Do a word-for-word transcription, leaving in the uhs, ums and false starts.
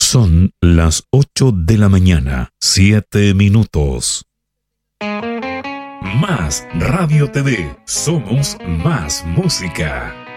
Son las ocho de la mañana, siete minutos. Más Radio T V, somos más música.